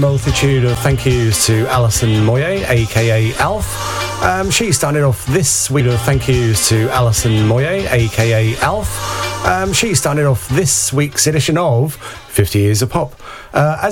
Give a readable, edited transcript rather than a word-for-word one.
Multitude of thank yous to Alison Moyer, aka Alf. She started off this week of thank yous to Alison Moyer, aka Alf. She started off this week's edition of 50 Years of Pop. As